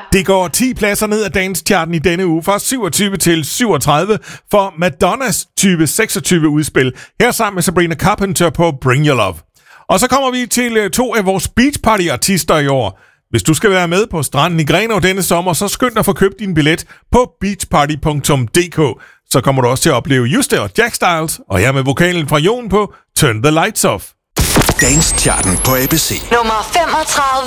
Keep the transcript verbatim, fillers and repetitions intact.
Det går ti pladser ned ad Dance-charten i denne uge, fra syvogtyve til syvogtredive, for Madonnas tyve seksogtyve udspil, her sammen med Sabrina Carpenter på Bring Your Love. Og så kommer vi til to af vores Beach Party-artister i år. Hvis du skal være med på stranden i Grenaa denne sommer, så skynd dig at få købt din billet på beachparty punktum d k. Så kommer du også til at opleve Juste og Jack Styles, og her med vokalen fra Jon på Turn the Lights Off. Dance-charten på A B C. Nummer femogtredive.